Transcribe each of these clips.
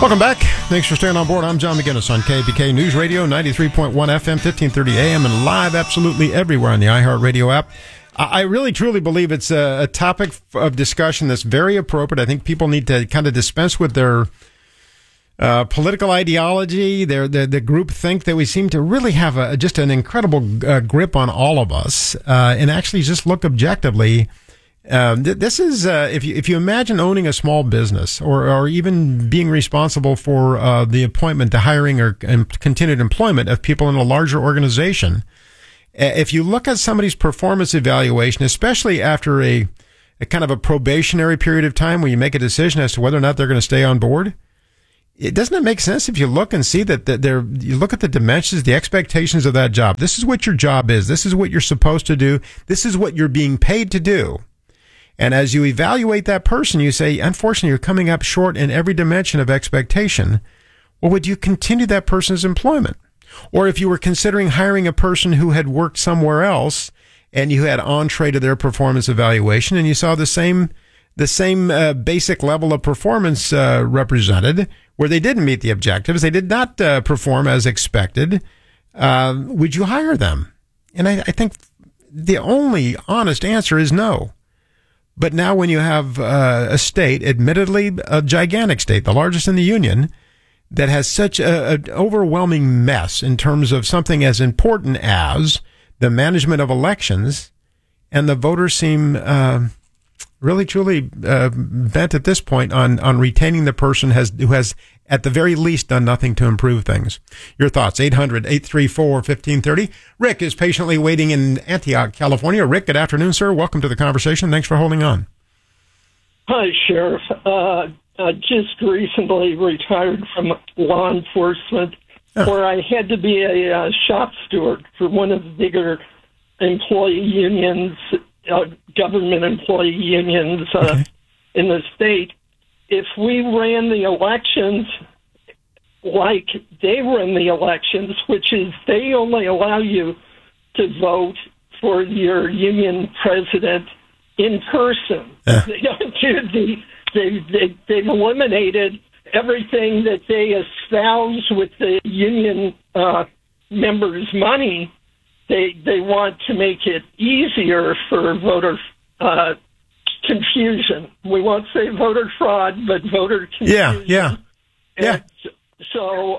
Welcome back. Thanks for staying on board. I'm John McGinnis on KBK News Radio, 93.1 FM, 1530 AM, and live absolutely everywhere on the iHeartRadio app. I really, truly believe it's a topic of discussion that's very appropriate. I think people need to kind of dispense with their political ideology, the group think that we seem to really have just an incredible grip on all of us, and actually just look objectively. This is if you imagine owning a small business or even being responsible for the appointment to hiring or continued employment of people in a larger organization. If you look at somebody's performance evaluation, especially after a kind of a probationary period of time where you make a decision as to whether or not they're going to stay on board, doesn't it make sense if you look and see that you look at the dimensions, the expectations of that job? This is what your job is. This is what you're supposed to do. This is what you're being paid to do. And as you evaluate that person, you say, unfortunately, you're coming up short in every dimension of expectation. Well, would you continue that person's employment? Or if you were considering hiring a person who had worked somewhere else and you had entree to their performance evaluation and you saw the same basic level of performance represented where they didn't meet the objectives, they did not perform as expected, would you hire them? And I think the only honest answer is no. But now when you have a state, admittedly a gigantic state, the largest in the union, that has such an overwhelming mess in terms of something as important as the management of elections, and the voters seem really, truly bent at this point on retaining the person who has, at the very least, done nothing to improve things. Your thoughts, 800-834-1530. Rick is patiently waiting in Antioch, California. Rick, good afternoon, sir. Welcome to the conversation. Thanks for holding on. Hi, Sheriff. I just recently retired from law enforcement, where I had to be a shop steward for one of the bigger employee unions, government employee unions in the state. If we ran the elections like they run the elections, which is they only allow you to vote for your union president in person. They don't do they've eliminated everything that they espouse with the union members' money. They want to make it easier for voter confusion. We won't say voter fraud, but voter confusion. Yeah. So,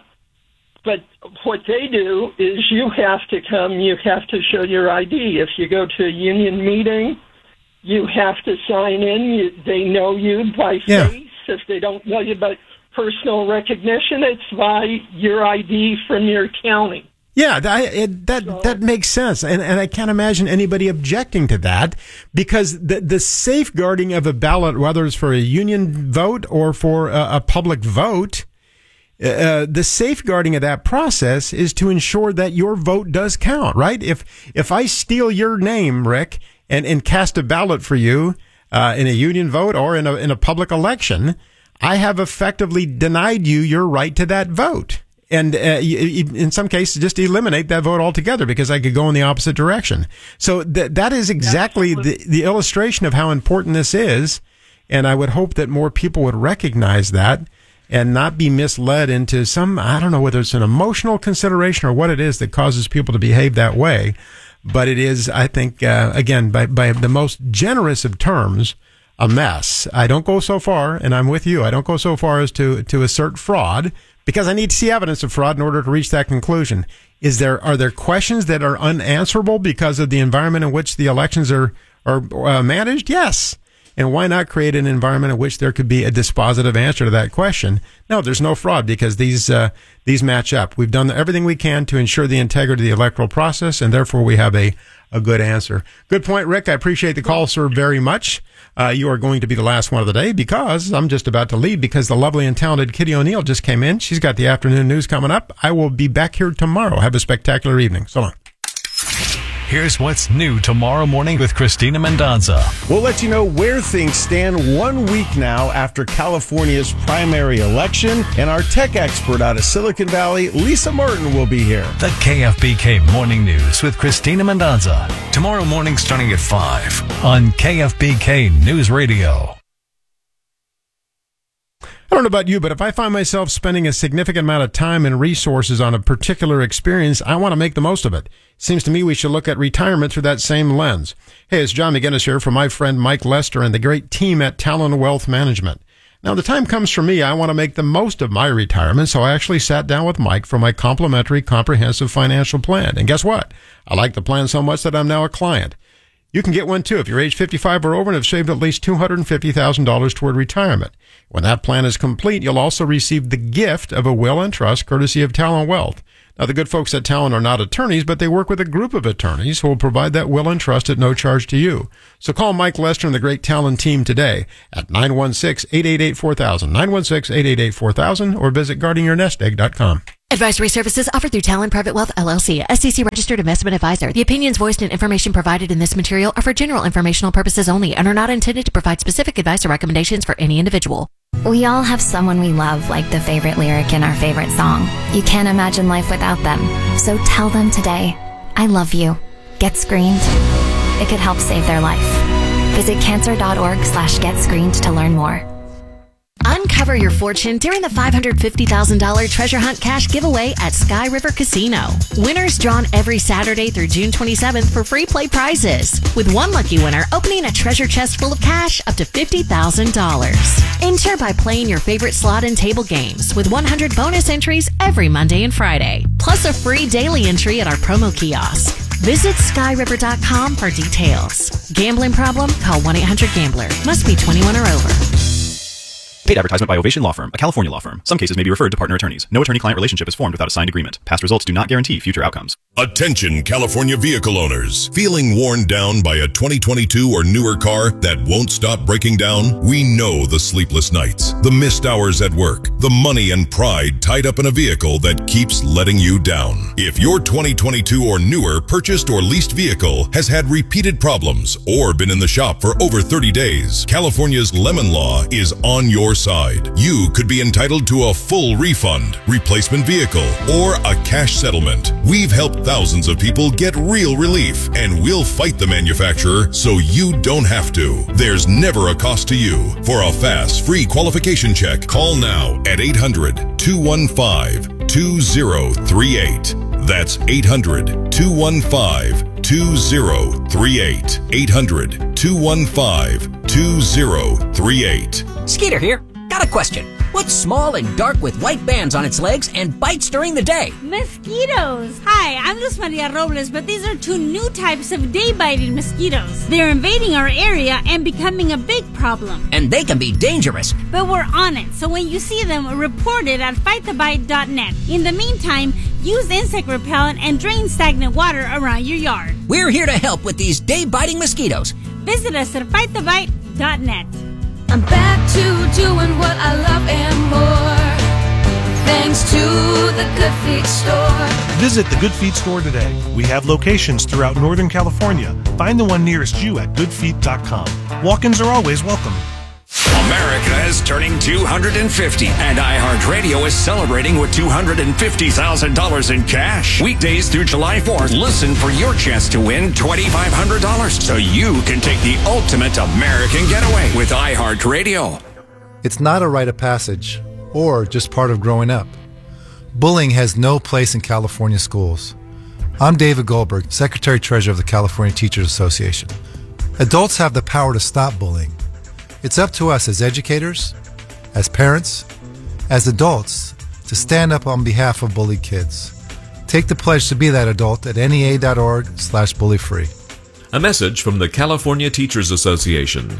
but what they do is you have to show your ID. If you go to a union meeting, you have to sign in. They know you by face. If they don't know you by personal recognition, it's by your ID from your county. Yeah, that makes sense. And I can't imagine anybody objecting to that, because the safeguarding of a ballot, whether it's for a union vote or for a public vote, the safeguarding of that process is to ensure that your vote does count, right? If I steal your name, Rick, and cast a ballot for you in a union vote or in a public election, I have effectively denied you your right to that vote. And in some cases, just eliminate that vote altogether because I could go in the opposite direction. So that is exactly the illustration of how important this is. And I would hope that more people would recognize that and not be misled into I don't know whether it's an emotional consideration or what it is that causes people to behave that way. But it is, I think, again, by the most generous of terms, a mess. I don't go so far, and I'm with you, I don't go so far as to assert fraud, because I need to see evidence of fraud in order to reach that conclusion. Are there questions that are unanswerable because of the environment in which the elections are managed? Yes. And why not create an environment in which there could be a dispositive answer to that question? No, there's no fraud because these match up. We've done everything we can to ensure the integrity of the electoral process, and therefore we have a good answer. Good point, Rick. I appreciate the call, sir, very much. You are going to be the last one of the day because I'm just about to leave because the lovely and talented Kitty O'Neill just came in. She's got the afternoon news coming up. I will be back here tomorrow. Have a spectacular evening. So long. Here's what's new tomorrow morning with Christina Mendonza. We'll let you know where things stand 1 week now after California's primary election. And our tech expert out of Silicon Valley, Lisa Martin, will be here. The KFBK Morning News with Christina Mendonza. Tomorrow morning starting at 5 on KFBK News Radio. All don't know about you, but if I find myself spending a significant amount of time and resources on a particular experience, I want to make the most of it. Seems to me we should look at retirement through that same lens. Hey, it's John McGinnis here from my friend Mike Lester and the great team at Talon Wealth Management. Now, the time comes for me, I want to make the most of my retirement, so I actually sat down with Mike for my complimentary comprehensive financial plan. And guess what? I like the plan so much that I'm now a client. You can get one too if you're age 55 or over and have saved at least $250,000 toward retirement. When that plan is complete, you'll also receive the gift of a will and trust courtesy of Talon Wealth. Now, the good folks at Talon are not attorneys, but they work with a group of attorneys who will provide that will and trust at no charge to you. So call Mike Lester and the great Talon team today at 916-888-4000, 916-888-4000, or visit guardingyournestegg.com. Advisory services offered through Talon Private Wealth, LLC, SEC registered investment advisor. The opinions voiced and information provided in this material are for general informational purposes only and are not intended to provide specific advice or recommendations for any individual. We all have someone we love, like the favorite lyric in our favorite song. You can't imagine life without them. So tell them today, I love you. Get screened. It could help save their life. Visit cancer.org/getscreened to learn more. Uncover your fortune during the $550,000 treasure hunt cash giveaway at Sky River Casino. Winners drawn every Saturday through June 27th for free play prizes, with one lucky winner opening a treasure chest full of cash up to $50,000. Enter by playing your favorite slot and table games with 100 bonus entries every Monday and Friday, plus a free daily entry at our promo kiosk. Visit skyriver.com for details. Gambling problem? Call 1-800-GAMBLER. Must be 21 or over. Paid advertisement by Ovation Law Firm, a California law firm. Some cases may be referred to partner attorneys. No attorney-client relationship is formed without a signed agreement. Past results do not guarantee future outcomes. Attention, California vehicle owners. Feeling worn down by a 2022 or newer car that won't stop breaking down? We know the sleepless nights, the missed hours at work, the money and pride tied up in a vehicle that keeps letting you down. If your 2022 or newer purchased or leased vehicle has had repeated problems or been in the shop for over 30 days, California's Lemon Law is on your side. You could be entitled to a full refund, replacement vehicle, or a cash settlement. We've helped thousands of people get real relief, and we'll fight the manufacturer so you don't have to. There's never a cost to you. For a fast, free qualification check, call now at 800-215-2038. That's 800-215-2038. 800-215-2038. Skeeter here. Got a question. What's small and dark with white bands on its legs and bites during the day? Mosquitoes. Hi, I'm Luz Maria Robles, but these are two new types of day-biting mosquitoes. They're invading our area and becoming a big problem. And they can be dangerous. But we're on it, so when you see them, report it at fightthebite.net. In the meantime, use insect repellent and drain stagnant water around your yard. We're here to help with these day-biting mosquitoes. Visit us at fightthebite.net. I'm back to doing what I love and more, thanks to the Good Feet store. Visit the Good Feet store today. We have locations throughout Northern California. Find the one nearest you at goodfeet.com. Walk-ins are always welcome. America is turning 250, and iHeartRadio is celebrating with $250,000 in cash. Weekdays through July 4th, listen for your chance to win $2,500 so you can take the ultimate American getaway with iHeartRadio. It's not a rite of passage or just part of growing up. Bullying has no place in California schools. I'm David Goldberg, Secretary-Treasurer of the California Teachers Association. Adults have the power to stop bullying. It's up to us as educators, as parents, as adults, to stand up on behalf of bullied kids. Take the pledge to be that adult at NEA.org/bullyfree. A message from the California Teachers Association.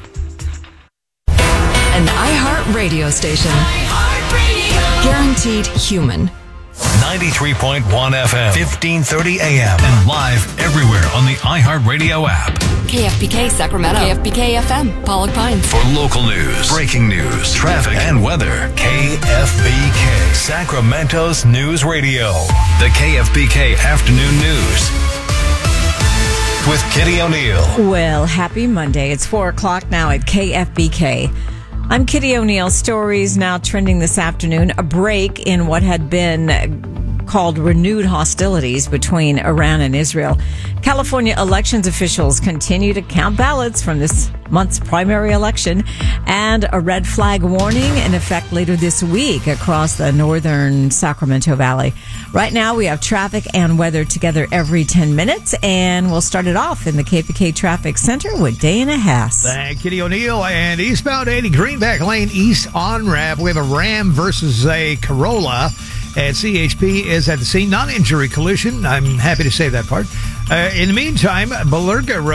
An iHeart radio station. Guaranteed human. 93.1 FM, 1530 AM, and live everywhere on the iHeartRadio app. KFBK Sacramento. KFBK FM, Pollock Pines. For local news, breaking news, traffic, and weather, KFBK, Sacramento's News Radio. The KFBK Afternoon News with Kitty O'Neill. Well, happy Monday. It's 4 o'clock now at KFBK. I'm Kitty O'Neill. Stories now trending this afternoon. A break in what had been so-called renewed hostilities between Iran and Israel. California elections officials continue to count ballots from this month's primary election, and a red flag warning in effect later this week across the northern Sacramento Valley. Right now, we have traffic and weather together every 10 minutes, and we'll start it off in the KPK Traffic Center with Dana Haas. Thank Kitty O'Neill. And eastbound 80 Greenback Lane East on-ramp. We have a Ram versus a Corolla. And CHP is at the scene. Non-injury collision. I'm happy to say that part. In the meantime, Bell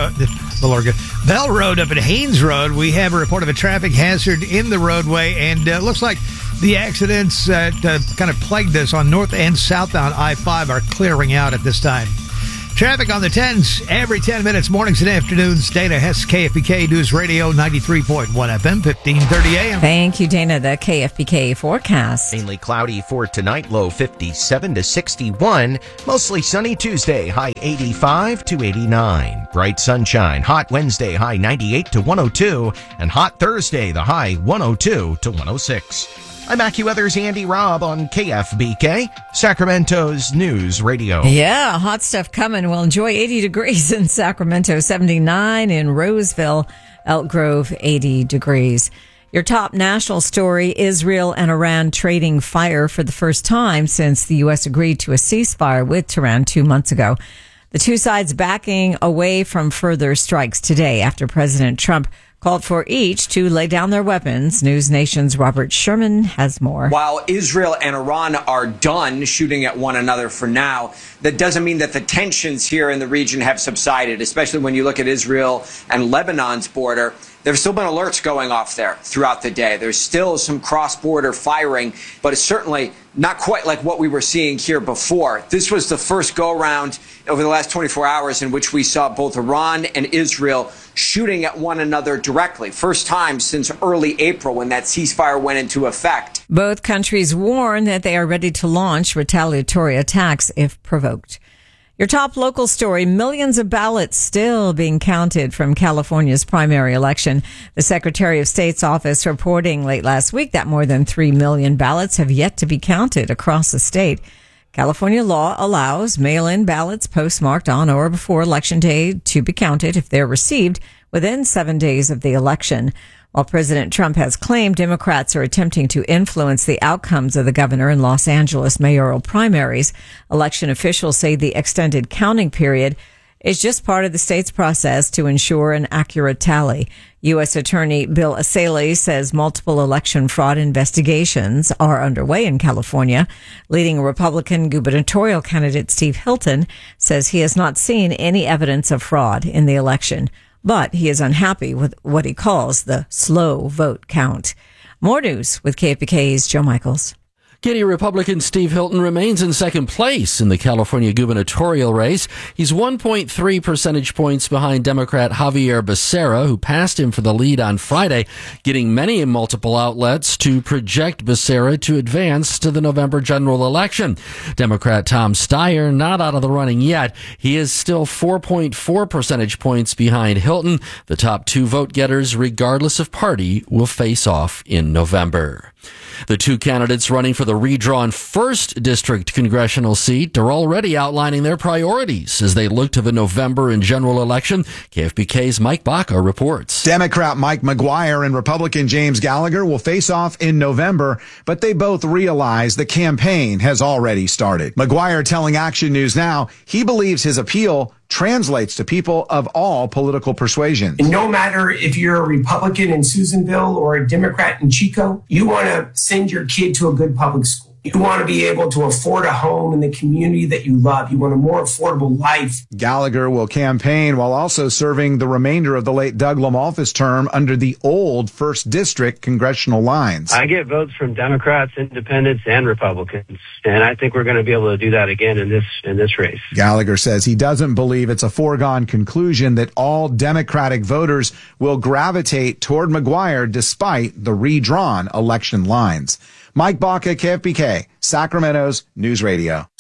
Road up at Haynes Road, we have a report of a traffic hazard in the roadway, and it looks like the accidents that kind of plagued us on north and southbound I-5 are clearing out at this time. Traffic on the 10s every 10 minutes, mornings and afternoons. Dana Hess, KFBK News Radio, 93.1 FM, 1530 AM. Thank you, Dana. The KFBK forecast. Mainly cloudy for tonight, low 57 to 61. Mostly sunny Tuesday, high 85 to 89. Bright sunshine, hot Wednesday, high 98 to 102. And hot Thursday, the high 102 to 106. I'm AccuWeather's Andy Robb on KFBK, Sacramento's News Radio. Yeah, hot stuff coming. We'll enjoy 80 degrees in Sacramento, 79 in Roseville, Elk Grove, 80 degrees. Your top national story, Israel and Iran trading fire for the first time since the U.S. agreed to a ceasefire with Tehran 2 months ago. The two sides backing away from further strikes today after President Trump called for each to lay down their weapons. News Nation's Robert Sherman has more. While Israel and Iran are done shooting at one another for now, that doesn't mean that the tensions here in the region have subsided, especially when you look at Israel and Lebanon's border. There's still been alerts going off there throughout the day. There's still some cross-border firing, but it's certainly not quite like what we were seeing here before. This was the first go-around over the last 24 hours in which we saw both Iran and Israel shooting at one another directly. First time since early April when that ceasefire went into effect. Both countries warn that they are ready to launch retaliatory attacks if provoked. Your top local story, millions of ballots still being counted from California's primary election. The Secretary of State's office reporting late last week that more than 3 million ballots have yet to be counted across the state. California law allows mail-in ballots postmarked on or before Election Day to be counted if they're received within 7 days of the election. While President Trump has claimed Democrats are attempting to influence the outcomes of the governor and Los Angeles mayoral primaries, election officials say the extended counting period is just part of the state's process to ensure an accurate tally. U.S. Attorney Bill Assaley says multiple election fraud investigations are underway in California. Leading Republican gubernatorial candidate Steve Hilton says he has not seen any evidence of fraud in the election, but he is unhappy with what he calls the slow vote count. More news with KFBK's Joe Michaels. Kitty, Republican Steve Hilton remains in second place in the California gubernatorial race. He's 1.3 percentage points behind Democrat Javier Becerra, who passed him for the lead on Friday, getting many in multiple outlets to project Becerra to advance to the November general election. Democrat Tom Steyer not out of the running yet. He is still 4.4 percentage points behind Hilton. The top two vote getters, regardless of party, will face off in November. The two candidates running for the redrawn 1st District congressional seat are already outlining their priorities as they look to the November and general election. KFBK's Mike Baca reports. Democrat Mike McGuire and Republican James Gallagher will face off in November, but they both realize the campaign has already started. McGuire telling Action News Now he believes his appeal translates to people of all political persuasions. And no matter if you're a Republican in Susanville or a Democrat in Chico, you want to send your kid to a good public school. You want to be able to afford a home in the community that you love. You want a more affordable life. Gallagher will campaign while also serving the remainder of the late Doug LaMalfa's term under the old 1st District congressional lines. I get votes from Democrats, Independents, and Republicans, and I think we're going to be able to do that again in this race. Gallagher says he doesn't believe it's a foregone conclusion that all Democratic voters will gravitate toward McGuire despite the redrawn election lines. Mike Baca, KFBK, Sacramento's News Radio.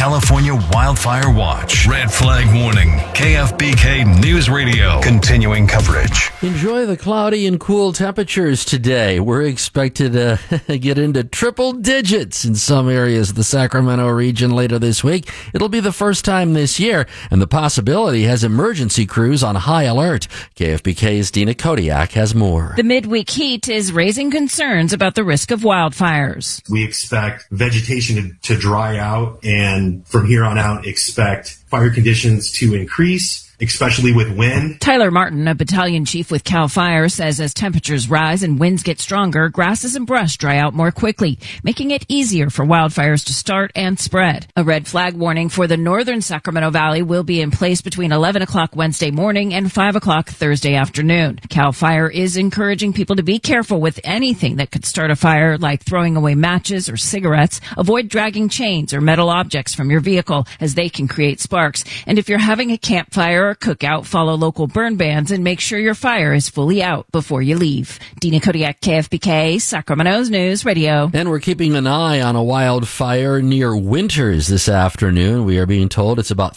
California Wildfire Watch. Red flag warning. KFBK News Radio. Continuing coverage. Enjoy the cloudy and cool temperatures today. We're expected to get into triple digits in some areas of the Sacramento region later this week. It'll be the first time this year, and the possibility has emergency crews on high alert. KFBK's Dina Kodiak has more. The midweek heat is raising concerns about the risk of wildfires. We expect vegetation to dry out, and from here on out expect fire conditions to increase, especially with wind. Tyler Martin, a battalion chief with CAL FIRE, says as temperatures rise and winds get stronger, grasses and brush dry out more quickly, making it easier for wildfires to start and spread. A red flag warning for the northern Sacramento Valley will be in place between 11 o'clock Wednesday morning and 5 o'clock Thursday afternoon. CAL FIRE is encouraging people to be careful with anything that could start a fire, like throwing away matches or cigarettes. Avoid dragging chains or metal objects from your vehicle, as they can create sparks. And if you're having a campfire or cookout, follow local burn bans and make sure your fire is fully out before you leave. Dina Kodiak, KFBK, Sacramento's News Radio. And we're keeping an eye on a wildfire near Winters this afternoon. We are being told it's about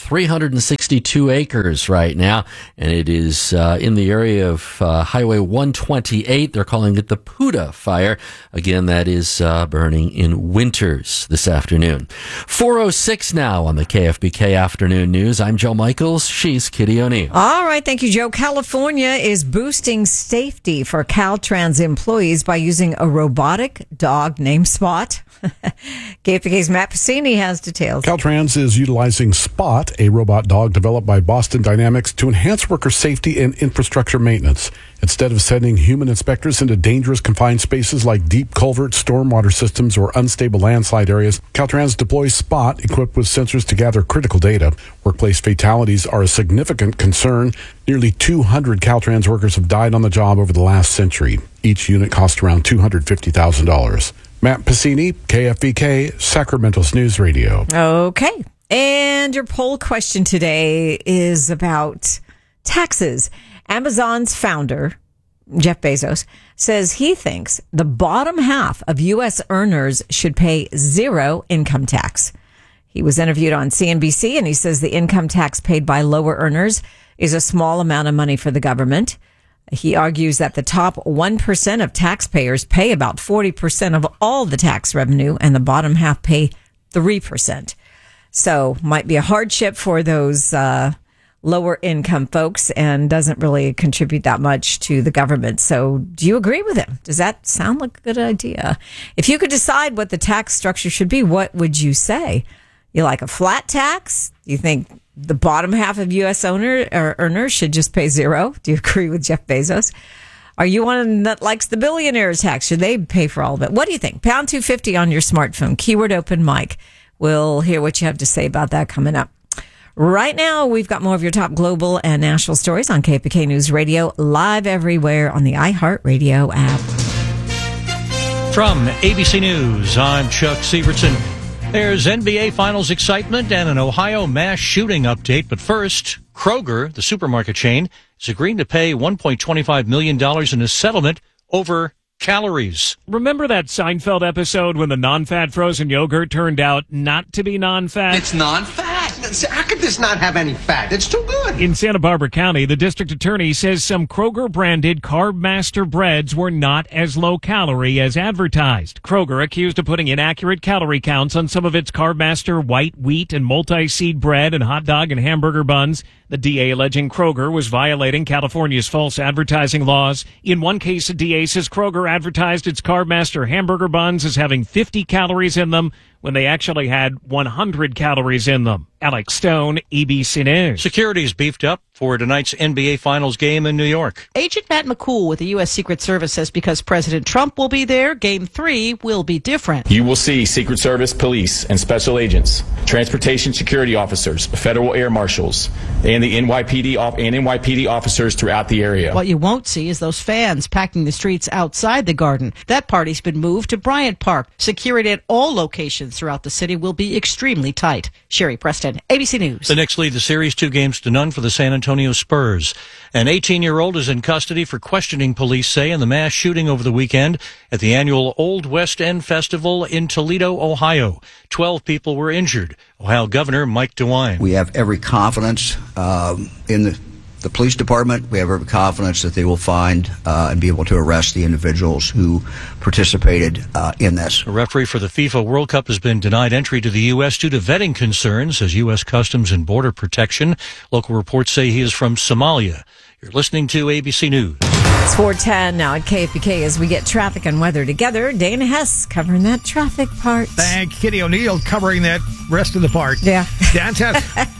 362 acres right now, and it is in the area of Highway 128. They're calling it the Puda Fire. Again, that is burning in Winters this afternoon. 4:06 now on the KFBK Afternoon News. I'm Joe Michaels. She's Kitty O'Neill. All right, thank you, Joe. California is boosting safety for Caltrans employees by using a robotic dog named Spot. KFBK's Matt Pacini has details. Caltrans is utilizing Spot, a robot dog developed by Boston Dynamics, to enhance worker safety and infrastructure maintenance. Instead of sending human inspectors into dangerous confined spaces like deep culverts, stormwater systems, or unstable landslide areas, Caltrans deploys Spot, equipped with sensors to gather critical data. Workplace fatalities are a significant concern. Nearly 200 Caltrans workers have died on the job over the last century. Each unit costs around $250,000. Matt Pacini, KFBK, Sacramento's News Radio. Okay. And your poll question today is about taxes. Amazon's founder, Jeff Bezos, says he thinks the bottom half of U.S. earners should pay zero income tax. He was interviewed on CNBC, and he says the income tax paid by lower earners is a small amount of money for the government. He argues that the top 1% of taxpayers pay about 40% of all the tax revenue, and the bottom half pay 3%. So might be a hardship for those lower income folks and doesn't really contribute that much to the government. So do you agree with him? Does that sound like a good idea? If you could decide what the tax structure should be, what would you say? You like a flat tax? Do you think the bottom half of U.S. earners should just pay zero? Do you agree with Jeff Bezos? Are you one that likes the billionaires tax? Should they pay for all of it? What do you think? Pound 250 on your smartphone. Keyword open mic. We'll hear what you have to say about that coming up. Right now, we've got more of your top global and national stories on KFBK News Radio, live everywhere on the iHeartRadio app. From ABC News, I'm Chuck Severson. There's NBA Finals excitement and an Ohio mass shooting update. But first, Kroger, the supermarket chain, is agreeing to pay $1.25 million in a settlement over calories. Remember that Seinfeld episode when the non-fat frozen yogurt turned out not to be non-fat? It's non-fat. How could this not have any fat? It's too good. In Santa Barbara County, the district attorney says some Kroger-branded Carb Master breads were not as low-calorie as advertised. Kroger accused of putting inaccurate calorie counts on some of its Carb Master white wheat and multi-seed bread and hot dog and hamburger buns. The DA alleging Kroger was violating California's false advertising laws. In one case, the DA says Kroger advertised its Carb Master hamburger buns as having 50 calories in them when they actually had 100 calories in them. Alex Stone, ABC News. Security's beefed up for tonight's NBA Finals game in New York. Agent Matt McCool with the U.S. Secret Service says because President Trump will be there, Game 3 will be different. You will see Secret Service, police, and special agents, transportation security officers, federal air marshals, and the NYPD officers throughout the area. What you won't see is those fans packing the streets outside the Garden. That party's been moved to Bryant Park. Security at all locations throughout the city will be extremely tight. Sherry Preston, ABC News. The Knicks lead the series 2-0 for the San Antonio Antonio Spurs. An 18-year-old is in custody for questioning, police say, in the mass shooting over the weekend at the annual Old West End Festival in Toledo, Ohio. 12 people were injured. Ohio Governor Mike DeWine. We have every confidence in the police department. We have every confidence that they will find and be able to arrest the individuals who participated in this. A referee for the FIFA World Cup has been denied entry to the U.S. due to vetting concerns, says U.S. Customs and Border Protection. Local reports say he is from Somalia. You're listening to ABC News. It's 4:10 now at KFBK as we get traffic and weather together. Dana Hess covering that traffic part. Thank Kitty O'Neill covering that rest of the part. Yeah. Downtown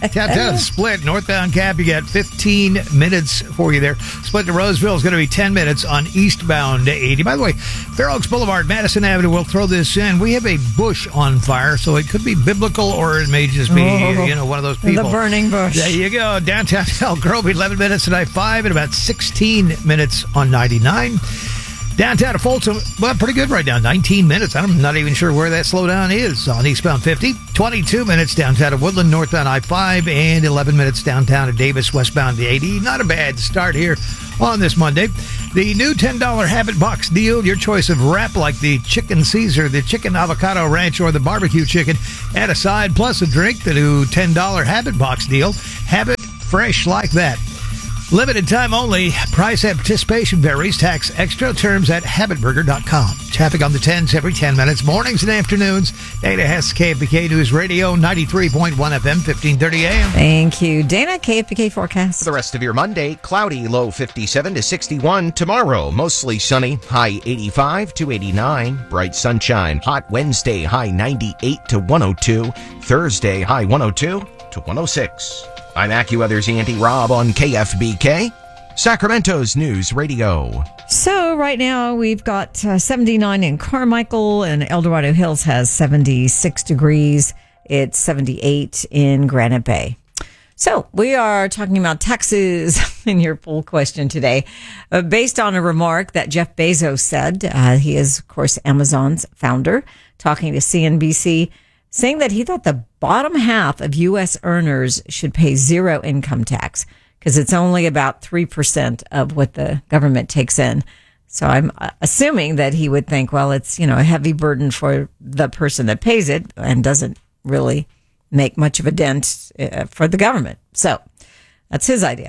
Split, northbound Cap, you got 15 minutes for you there. Split to Roseville is going to be 10 minutes on eastbound 80. By the way, Fair Oaks Boulevard, Madison Avenue, we'll throw this in. We have a bush on fire, so it could be biblical or it may just be, one of those people. The burning bush. There you go. Downtown Elk Grove, 11 minutes at I-5 and about 16 minutes on 99. Downtown to Folsom, well, pretty good right now, 19 minutes. I'm not even sure where that slowdown is on eastbound 50. 22 minutes downtown to Woodland, northbound I-5, and 11 minutes downtown to Davis, westbound the 80. Not a bad start here on this Monday. The new $10 Habit Box deal, your choice of wrap like the Chicken Caesar, the Chicken Avocado Ranch, or the Barbecue Chicken. Add a side plus a drink, the new $10 Habit Box deal. Habit fresh like that. Limited time only. Price and participation varies. Tax extra. Terms at habitburger.com. Traffic on the 10s every 10 minutes. Mornings and afternoons. Dana Hess, KFBK News Radio, 93.1 FM, 1530 AM. Thank you. Dana, KFBK forecast. For the rest of your Monday, cloudy, low 57 to 61. Tomorrow, mostly sunny, high 85 to 89. Bright sunshine. Hot Wednesday, high 98 to 102. Thursday, high 102 to 106. I'm AccuWeather's Andy Robb on KFBK, Sacramento's News Radio. So right now we've got 79 in Carmichael, and El Dorado Hills has 76 degrees. It's 78 in Granite Bay. So we are talking about taxes in your poll question today, based on a remark that Jeff Bezos said. He is, of course, Amazon's founder, talking to CNBC, saying that he thought the bottom half of U.S. earners should pay zero income tax because it's only about 3% of what the government takes in. So I'm assuming that he would think, well, it's, a heavy burden for the person that pays it and doesn't really make much of a dent for the government. So that's his idea.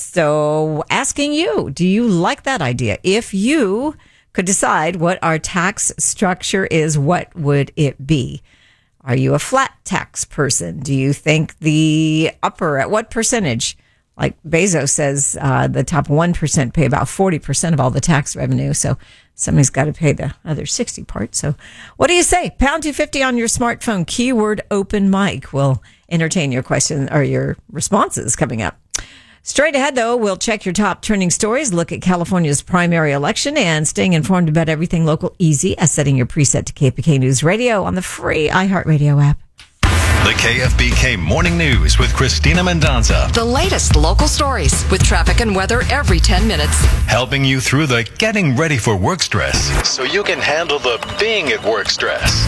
So asking you, do you like that idea? If you could decide what our tax structure is, what would it be? Are you a flat tax person? Do you think at what percentage? Like Bezos says, the top 1% pay about 40% of all the tax revenue. So somebody's got to pay the other 60 part. So what do you say? Pound 250 on your smartphone, keyword open mic. We'll entertain your question or your responses coming up. Straight ahead, though, we'll check your top trending stories, look at California's primary election, and staying informed about everything local easy as setting your preset to KFBK News Radio on the free iHeartRadio app. The KFBK Morning News with Christina Mendonca. The latest local stories with traffic and weather every 10 minutes. Helping you through the getting ready for work stress so you can handle the being at work stress.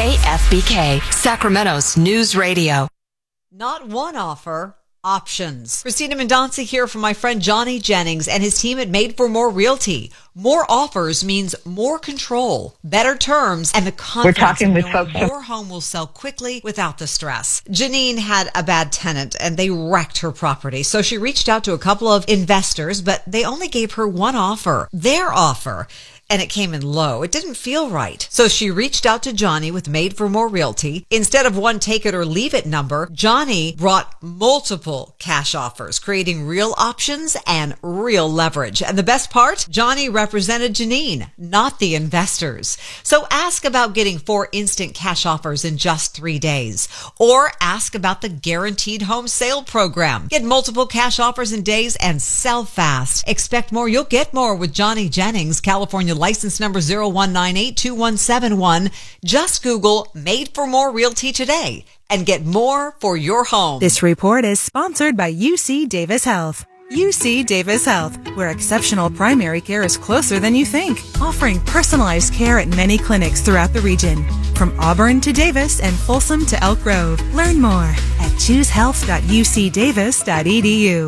KFBK, Sacramento's News Radio. Not one offer. Options. Christina Mendonca here from my friend Johnny Jennings and his team at Made for More Realty. More offers means more control, better terms, and the confidence of knowing your home will sell quickly without the stress. Janine had a bad tenant and they wrecked her property. So she reached out to a couple of investors, but they only gave her one offer, their offer. And it came in low. It didn't feel right. So she reached out to Johnny with Made for More Realty. Instead of one take it or leave it number, Johnny brought multiple cash offers, creating real options and real leverage. And the best part, Johnny represented Janine, not the investors. So ask about getting 4 instant cash offers in just 3 days. Or ask about the Guaranteed Home Sale Program. Get multiple cash offers in days and sell fast. Expect more, you'll get more with Johnny Jennings, California license number 01982171. Just Google Made for More Realty today and get more for your home. This report is sponsored by UC Davis Health. UC Davis Health, where exceptional primary care is closer than you think, offering personalized care at many clinics throughout the region. From Auburn to Davis and Folsom to Elk Grove. Learn more at choosehealth.ucdavis.edu.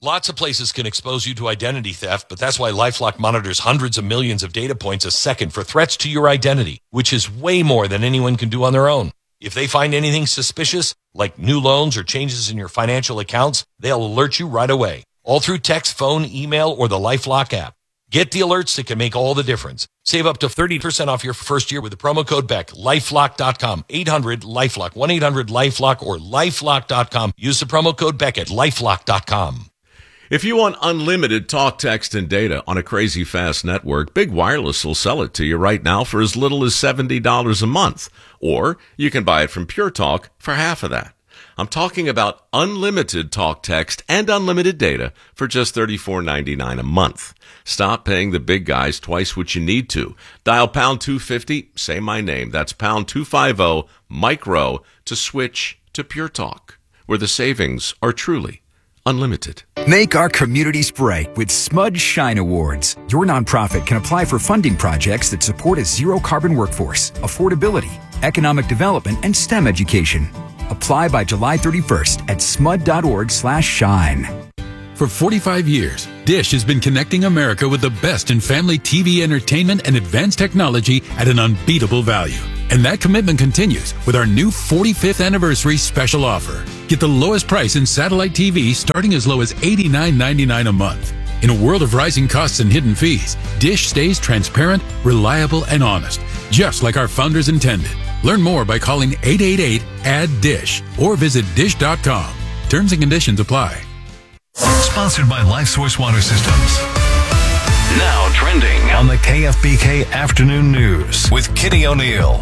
Lots of places can expose you to identity theft, but that's why LifeLock monitors hundreds of millions of data points a second for threats to your identity, which is way more than anyone can do on their own. If they find anything suspicious, like new loans or changes in your financial accounts, they'll alert you right away, all through text, phone, email, or the LifeLock app. Get the alerts that can make all the difference. Save up to 30% off your first year with the promo code BECK. LifeLock.com. 800-LifeLock. 1-800-LifeLock or LifeLock.com. Use the promo code BECK at LifeLock.com. If you want unlimited talk, text, and data on a crazy fast network, Big Wireless will sell it to you right now for as little as $70 a month. Or you can buy it from Pure Talk for half of that. I'm talking about unlimited talk, text, and unlimited data for just $34.99 a month. Stop paying the big guys twice what you need to. Dial pound 250, say my name. That's pound 250 micro to switch to Pure Talk, where the savings are truly unlimited. Make our communities bright with Smudge Shine Awards. Your nonprofit can apply for funding projects that support a zero-carbon workforce, affordability, economic development, and STEM education. Apply by July 31st at smud.org/shine. For 45 years, Dish has been connecting America with the best in family TV entertainment and advanced technology at an unbeatable value. And that commitment continues with our new 45th anniversary special offer. Get the lowest price in satellite TV starting as low as $89.99 a month. In a world of rising costs and hidden fees, Dish stays transparent, reliable, and honest, just like our founders intended. Learn more by calling 888-ADD-DISH or visit dish.com. Terms and conditions apply. Sponsored by LifeSource Water Systems. Now trending on the KFBK Afternoon News with Kitty O'Neill.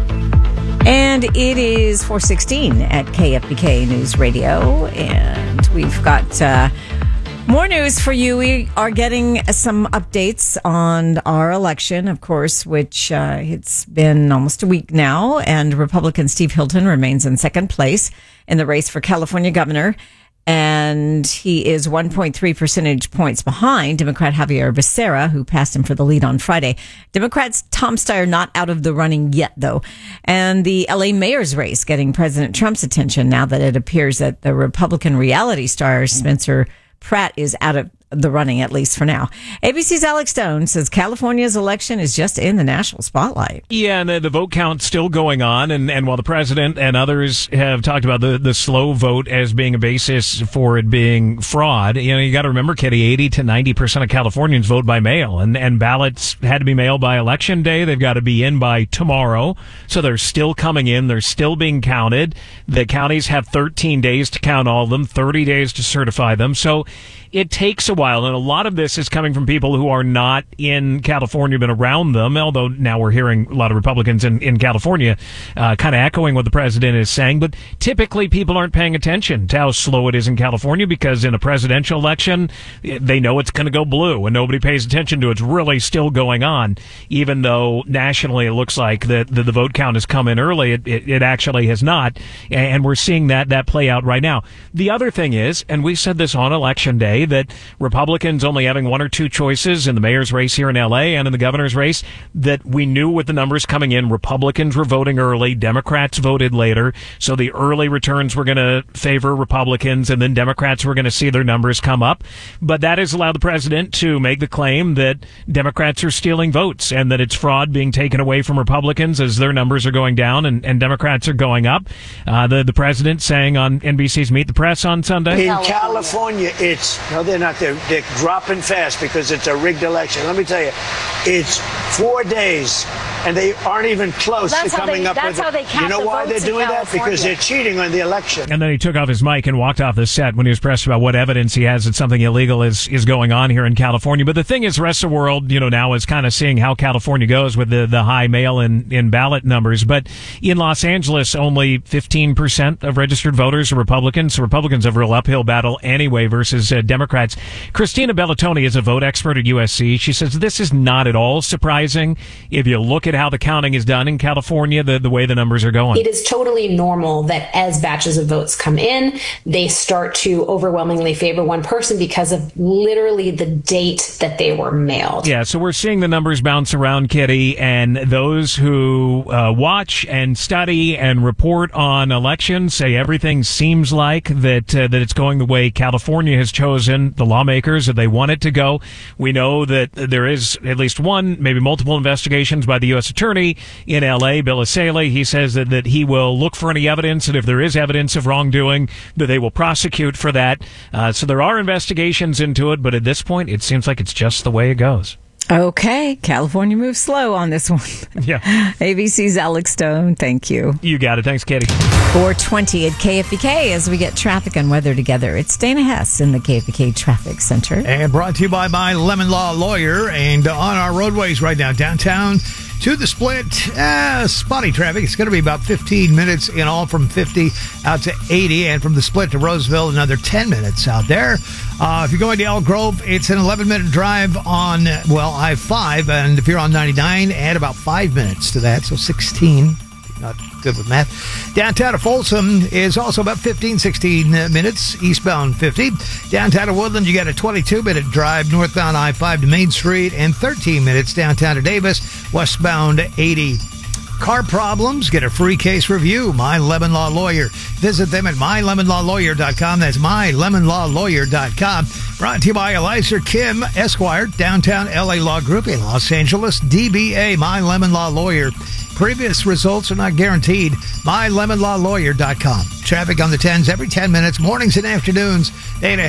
And it is 4:16 at KFBK News Radio, and we've got more news for you. We are getting some updates on our election, of course, which it's been almost a week now, and Republican Steve Hilton remains in second place in the race for California governor. And he is 1.3 percentage points behind Democrat Javier Becerra, who passed him for the lead on Friday. Democrats Tom Steyer not out of the running yet, though. And the LA mayor's race getting President Trump's attention now that it appears that the Republican reality star Spencer Pratt is out of the running, at least for now. ABC's Alex Stone says California's election is just in the national spotlight. Yeah, and the vote count's still going on. And while the president and others have talked about the slow vote as being a basis for it being fraud, you got to remember, Kitty, 80 to 90% of Californians vote by mail. And ballots had to be mailed by election day. They've got to be in by tomorrow. So they're still coming in. They're still being counted. The counties have 13 days to count all of them, 30 days to certify them. So it takes a while, and a lot of this is coming from people who are not in California but around them, although now we're hearing a lot of Republicans in California kind of echoing what the president is saying. But typically people aren't paying attention to how slow it is in California because in a presidential election, they know it's going to go blue, and nobody pays attention to it. It's really still going on, even though nationally it looks like the vote count has come in early. It actually has not, and we're seeing that play out right now. The other thing is, and we said this on Election Day, that Republicans only having one or two choices in the mayor's race here in L.A. and in the governor's race, that we knew with the numbers coming in, Republicans were voting early, Democrats voted later, so the early returns were going to favor Republicans, and then Democrats were going to see their numbers come up. But that has allowed the president to make the claim that Democrats are stealing votes and that it's fraud being taken away from Republicans as their numbers are going down and Democrats are going up. The president saying on NBC's Meet the Press on Sunday. In California, they're not. They're dropping fast because it's a rigged election. Let me tell you, it's 4 days, and they aren't even close to coming up with it. That's how they count. You know why they're doing that? Because they're cheating on the election. And then he took off his mic and walked off the set when he was pressed about what evidence he has that something illegal is going on here in California. But the thing is, the rest of the world, now is kind of seeing how California goes with the high mail-in ballot numbers. But in Los Angeles, only 15% of registered voters are Republicans. So Republicans have a real uphill battle anyway versus Democrats. Christina Bellatoni is a vote expert at USC. She says this is not at all surprising if you look at how the counting is done in California, the way the numbers are going. It is totally normal that as batches of votes come in, they start to overwhelmingly favor one person because of literally the date that they were mailed. Yeah, so we're seeing the numbers bounce around, Kitty, and those who watch and study and report on elections say everything seems like that it's going the way California has chosen, the lawmakers, that they want it to go. We know that there is at least one, maybe multiple investigations by the U.S. Attorney in L.A., Bill Assaley. He says that he will look for any evidence, and if there is evidence of wrongdoing, that they will prosecute for that. So there are investigations into it, but at this point, it seems like it's just the way it goes. Okay, California moves slow on this one. Yeah. ABC's Alex Stone, thank you. You got it. Thanks, Katie. 4:20 at KFBK as we get traffic and weather together. It's Dana Hess in the KFBK Traffic Center. And brought to you by my Lemon Law Lawyer. And on our roadways right now, downtown to the Split, spotty traffic. It's going to be about 15 minutes in all from 50 out to 80. And from the Split to Roseville, another 10 minutes out there. If you're going to Elk Grove, it's an 11-minute drive on, I-5. And if you're on 99, add about 5 minutes to that, so 16. Not good with math. Downtown to Folsom is also about 16 minutes, eastbound 50. Downtown to Woodland, you got a 22-minute drive northbound I-5 to Main Street, and 13 minutes downtown to Davis, westbound 80. Car problems, get a free case review. My Lemon Law Lawyer. Visit them at mylemonlawlawyer.com. That's mylemonlawlawyer.com. Brought to you by Eliza Kim Esquire, downtown LA Law Group in Los Angeles. DBA, My Lemon Law Lawyer. Previous results are not guaranteed. mylemonlawlawyer.com. Traffic on the 10s every 10 minutes, mornings and afternoons. Dana